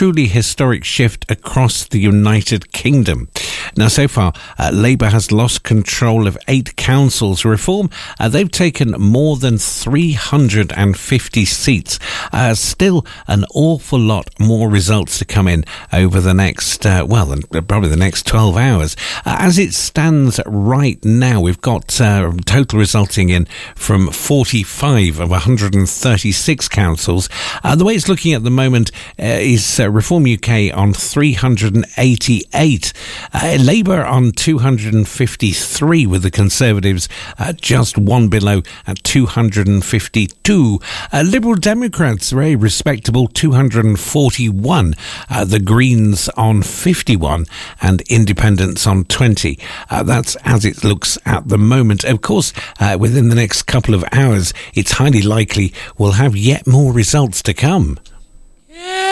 truly historic shift across the United Kingdom. Now, so far, Labour has lost control of 8 councils. Reform, they've taken more than 350 seats. Still an awful lot more results to come in over the next, probably the next 12 hours. As it stands right now, we've got total resulting in from 45 of 136 councils. The way it's looking at the moment is Reform UK on 388. Labour on 253, with the Conservatives just one below at 252. Liberal Democrats, very respectable, 241. The Greens on 51 and Independents on 20. That's as it looks at the moment. Of course, within the next couple of hours, it's highly likely we'll have yet more results to come.